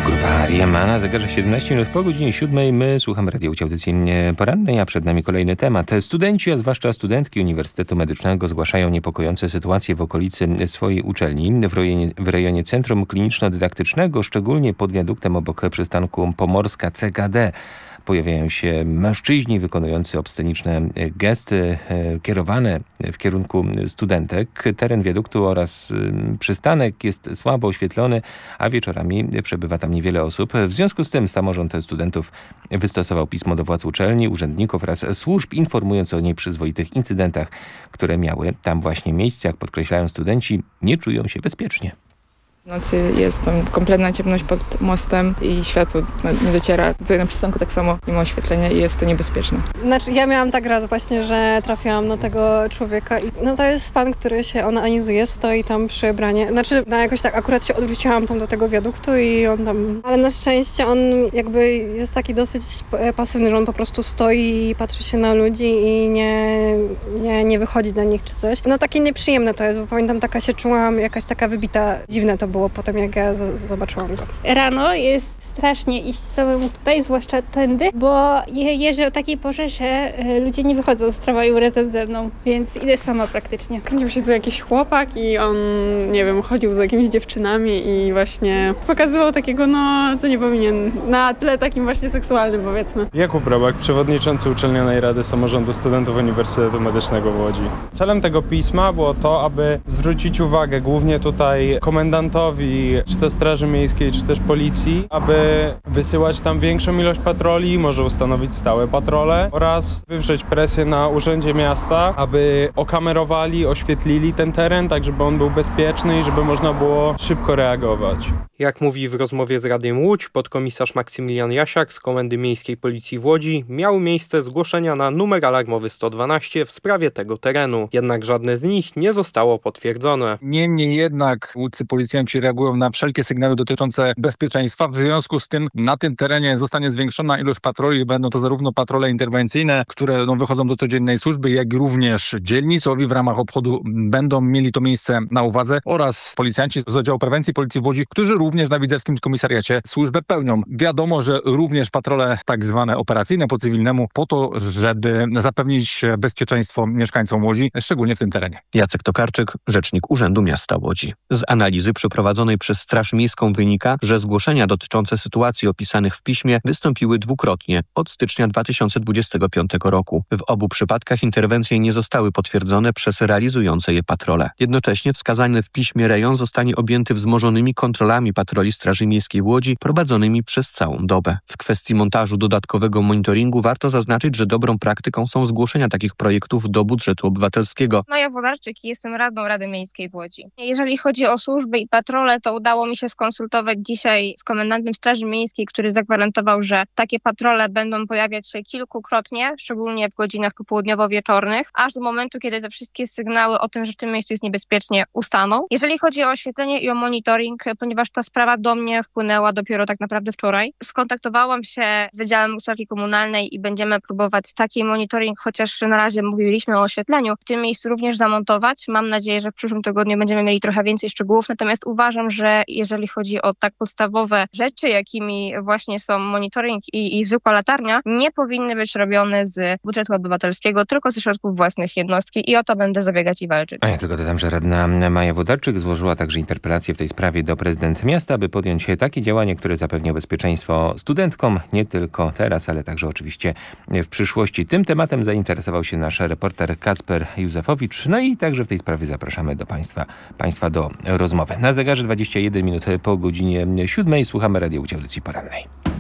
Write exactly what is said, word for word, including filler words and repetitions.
To grupa R E M, a na zegarze siedemnaście minut po godzinie siódmej. My słuchamy radiołci audycji porannej, a przed nami kolejny temat. Studenci, a zwłaszcza studentki Uniwersytetu Medycznego zgłaszają niepokojące sytuacje w okolicy swojej uczelni. W rejonie, w rejonie Centrum Kliniczno-Dydaktycznego, szczególnie pod wiaduktem obok przystanku Pomorska C K D, pojawiają się mężczyźni wykonujący obsceniczne gesty kierowane w kierunku studentek. Teren wiaduktu oraz przystanek jest słabo oświetlony, a wieczorami przebywa tam niewiele osób. W związku z tym samorząd studentów wystosował pismo do władz uczelni, urzędników oraz służb, informując o nieprzyzwoitych incydentach, które miały tam właśnie miejsce. Jak podkreślają studenci, nie czują się bezpiecznie. W nocy jest tam kompletna ciemność pod mostem i światło nie dociera. Tutaj na przystanku tak samo nie ma oświetlenia i jest to niebezpieczne. Znaczy ja miałam tak raz właśnie, że trafiłam na tego człowieka i no to jest pan, który się onanizuje, stoi tam przy branie. Znaczy no jakoś tak akurat się odwróciłam tam do tego wiaduktu i on tam... Ale na szczęście on jakby jest taki dosyć pasywny, że on po prostu stoi i patrzy się na ludzi i nie, nie, nie wychodzi do nich czy coś. No takie nieprzyjemne to jest, bo pamiętam taka się czułam, jakaś taka wybita, dziwne to było potem, jak ja z- zobaczyłam go. Rano jest strasznie iść samemu tutaj, zwłaszcza tędy, bo je- jeżdżę o takiej porze, że y, ludzie nie wychodzą z tramwaju razem ze mną, więc idę sama praktycznie. Kręcił się tu jakiś chłopak i on, nie wiem, chodził z jakimiś dziewczynami i właśnie pokazywał takiego, no, co nie powinien, na tle takim właśnie seksualnym, powiedzmy. Jakub Robak, przewodniczący Uczelnianej Rady Samorządu Studentów Uniwersytetu Medycznego w Łodzi. Celem tego pisma było to, aby zwrócić uwagę głównie tutaj komendantowi, czy to Straży Miejskiej, czy też Policji, aby wysyłać tam większą ilość patroli, może ustanowić stałe patrole oraz wywrzeć presję na Urzędzie Miasta, aby okamerowali, oświetlili ten teren, tak żeby on był bezpieczny i żeby można było szybko reagować. Jak mówi w rozmowie z Radiem Łódź podkomisarz Maksymilian Jasiak z Komendy Miejskiej Policji w Łodzi, miały miejsce zgłoszenia na numer alarmowy sto dwanaście w sprawie tego terenu. Jednak żadne z nich nie zostało potwierdzone. Niemniej jednak łódzcy policjanci reagują na wszelkie sygnały dotyczące bezpieczeństwa. W związku z tym na tym terenie zostanie zwiększona ilość patroli. Będą to zarówno patrole interwencyjne, które no, wychodzą do codziennej służby, jak i również dzielnicowi w ramach obchodu będą mieli to miejsce na uwadze oraz policjanci z oddziału prewencji Policji w Łodzi, którzy również na Widzewskim Komisariacie służbę pełnią. Wiadomo, że również patrole tak zwane operacyjne po cywilnemu po to, żeby zapewnić bezpieczeństwo mieszkańcom Łodzi, szczególnie w tym terenie. Jacek Tokarczyk, rzecznik Urzędu Miasta Łodzi. Z analizy przeprowadzonej przez Straż Miejską wynika, że zgłoszenia dotyczące sytuacji opisanych w piśmie wystąpiły dwukrotnie od stycznia dwa tysiące dwudziestego piątego roku. W obu przypadkach interwencje nie zostały potwierdzone przez realizujące je patrole. Jednocześnie wskazany w piśmie rejon zostanie objęty wzmożonymi kontrolami patroli Straży Miejskiej w Łodzi prowadzonymi przez całą dobę. W kwestii montażu dodatkowego monitoringu warto zaznaczyć, że dobrą praktyką są zgłoszenia takich projektów do budżetu obywatelskiego. Maja Wodarczyk i jestem radną Rady Miejskiej w Łodzi. Jeżeli chodzi o służby i patrole, to udało mi się skonsultować dzisiaj z komendantem Straży Miejskiej, który zagwarantował, że takie patrole będą pojawiać się kilkukrotnie, szczególnie w godzinach popołudniowo-wieczornych, aż do momentu, kiedy te wszystkie sygnały o tym, że w tym miejscu jest niebezpiecznie, ustaną. Jeżeli chodzi o oświetlenie i o monitoring, ponieważ ta sprawa do mnie wpłynęła dopiero tak naprawdę wczoraj, skontaktowałam się z Wydziałem Gospodarki Komunalnej i będziemy próbować taki monitoring, chociaż na razie mówiliśmy o oświetleniu, w tym miejscu również zamontować. Mam nadzieję, że w przyszłym tygodniu będziemy mieli trochę więcej szczegółów, natomiast uważam, że jeżeli chodzi o tak podstawowe rzeczy, jakimi właśnie są monitoring i, i zwykła latarnia, nie powinny być robione z budżetu obywatelskiego, tylko ze środków własnych jednostki i o to będę zabiegać i walczyć. A ja tylko dodam, że radna Maja Wodarczyk złożyła także interpelację w tej sprawie do prezydent miasta, aby podjąć takie działanie, które zapewnia bezpieczeństwo studentkom, nie tylko teraz, ale także oczywiście w przyszłości. Tym tematem zainteresował się nasz reporter Kacper Józefowicz, no i także w tej sprawie zapraszamy do Państwa, państwa do rozmowy. Na zegarze dwadzieścia jeden minut po godzinie siódmej słuchamy radiołci audycji porannej.